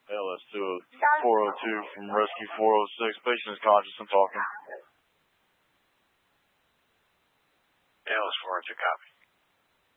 ALS 402 from Rescue 406. Patient is conscious and talking. ALS 402, copy.